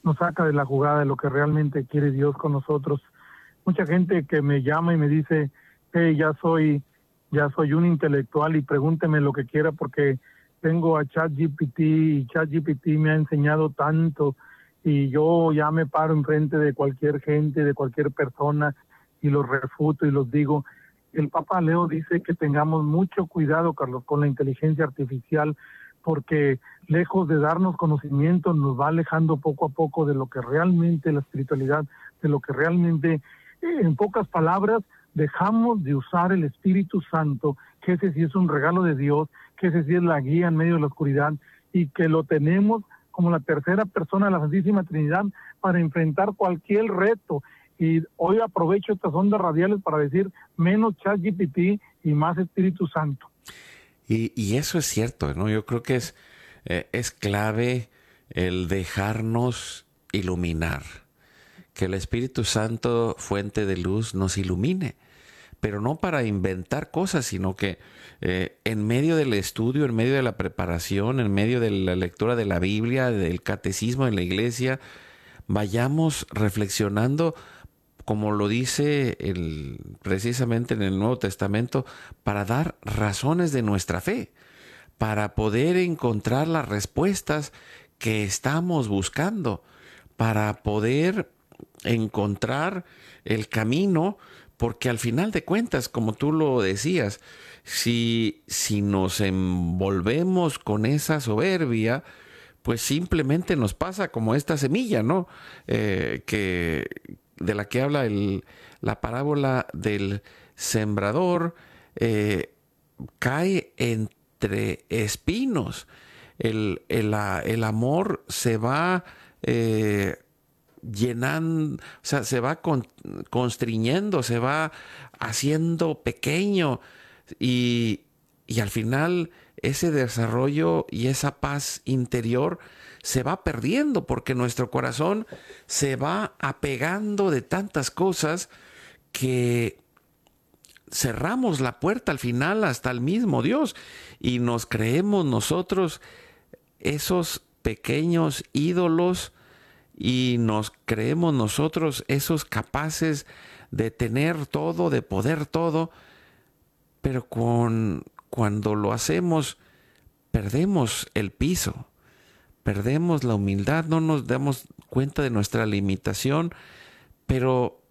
nos saca de la jugada de lo que realmente quiere Dios con nosotros. Mucha gente que me llama y me dice, hey, ya soy un intelectual y pregúnteme lo que quiera porque tengo a ChatGPT y ChatGPT me ha enseñado tanto y yo ya me paro enfrente de cualquier gente, de cualquier persona y los refuto y los digo. El Papa Leo dice que tengamos mucho cuidado, Carlos, con la inteligencia artificial, porque lejos de darnos conocimiento nos va alejando poco a poco de lo que realmente la espiritualidad, de lo que realmente, en pocas palabras, dejamos de usar el Espíritu Santo, que ese sí es un regalo de Dios, que ese sí es la guía en medio de la oscuridad, y que lo tenemos como la tercera persona de la Santísima Trinidad para enfrentar cualquier reto. Y hoy aprovecho estas ondas radiales para decir menos ChatGPT y más Espíritu Santo. Y eso es cierto, ¿no? Yo creo que es clave el dejarnos iluminar, que el Espíritu Santo, fuente de luz, nos ilumine, pero no para inventar cosas, sino que en medio del estudio, en medio de la preparación, en medio de la lectura de la Biblia, del catecismo de la iglesia, vayamos reflexionando, como lo dice precisamente en el Nuevo Testamento, para dar razones de nuestra fe, para poder encontrar las respuestas que estamos buscando, para poder encontrar el camino, porque al final de cuentas, como tú lo decías, si nos envolvemos con esa soberbia, pues simplemente nos pasa como esta semilla, ¿no? De la que habla la parábola del sembrador, cae entre espinos. El amor se va llenando, o sea, se va constriñendo, se va haciendo pequeño y al final ese desarrollo y esa paz interior se va perdiendo porque nuestro corazón se va apegando de tantas cosas que cerramos la puerta al final hasta el mismo Dios y nos creemos nosotros esos pequeños ídolos y nos creemos nosotros esos capaces de tener todo, de poder todo, pero cuando lo hacemos perdemos el piso, perdemos la humildad, no nos damos cuenta de nuestra limitación, pero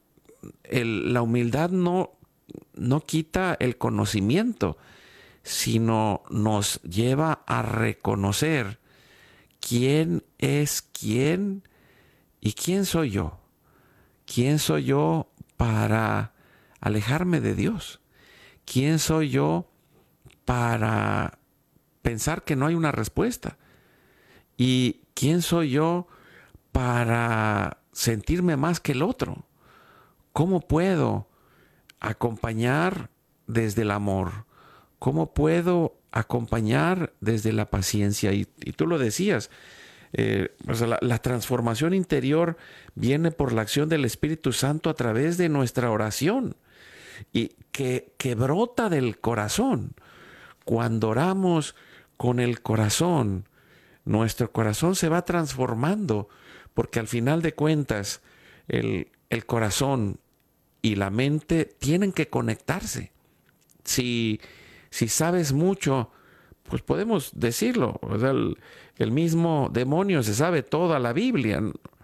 la humildad no quita el conocimiento, sino nos lleva a reconocer quién es quién y quién soy yo. ¿Quién soy yo para alejarme de Dios? ¿Quién soy yo para pensar que no hay una respuesta? ¿Y quién soy yo para sentirme más que el otro? ¿Cómo puedo acompañar desde el amor? ¿Cómo puedo acompañar desde la paciencia? Y tú lo decías, o sea, la transformación interior viene por la acción del Espíritu Santo a través de nuestra oración y que brota del corazón. Cuando oramos con el corazón, nuestro corazón se va transformando porque al final de cuentas el corazón y la mente tienen que conectarse. Si sabes mucho, pues podemos decirlo. O sea, el mismo demonio se sabe toda la Biblia,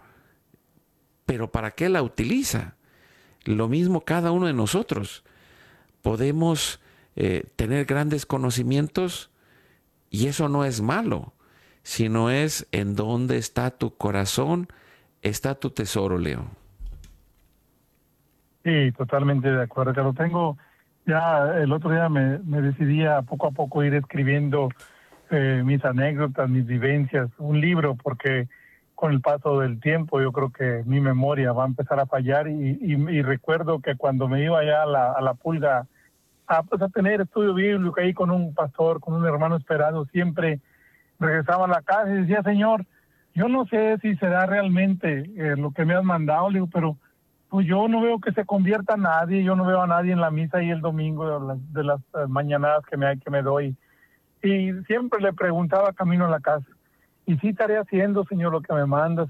pero ¿para qué la utiliza? Lo mismo cada uno de nosotros. Podemos tener grandes conocimientos y eso no es malo, sino es en dónde está tu corazón, está tu tesoro, Leo. Sí, totalmente de acuerdo. Que lo tengo. Ya el otro día me decidí a poco ir escribiendo mis anécdotas, mis vivencias, un libro, porque con el paso del tiempo yo creo que mi memoria va a empezar a fallar y recuerdo que cuando me iba allá a la Pulga a tener estudio bíblico ahí con un pastor, con un hermano esperado, siempre regresaba a la casa y decía, Señor, yo no sé si será realmente lo que me has mandado, le digo, pero pues yo no veo que se convierta nadie, yo no veo a nadie en la misa y el domingo de las mañanadas que me doy. Y siempre le preguntaba camino a la casa, ¿y si estaré haciendo, Señor, lo que me mandas?